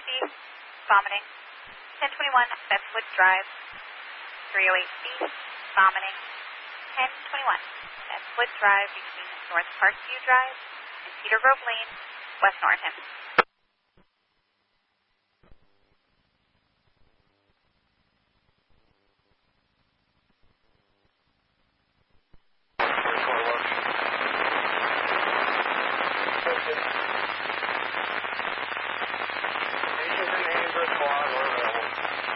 vomiting. 1021 Bethwood Drive, 308C, vomiting. 1021 Bethwood Drive between North Parkview Drive and Cedar Grove Lane, West Norriton.